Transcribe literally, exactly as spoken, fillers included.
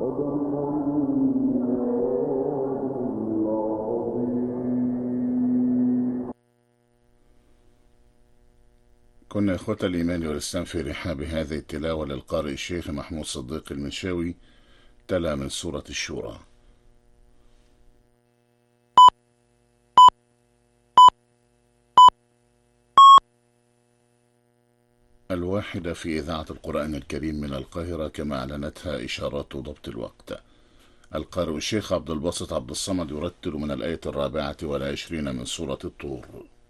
كنا إخوة الإيمان والإسلام في رحاب هذه التلاوة للقارئ الشيخ محمود صديق المنشاوي، تلا من سورة الشورى. الواحدة في إذاعة القرآن الكريم من القاهرة، كما أعلنتها إشارات ضبط الوقت. القارئ الشيخ عبد الباسط عبد الصمد يرتل من الآية الرابعة والعشرين من سورة الطور.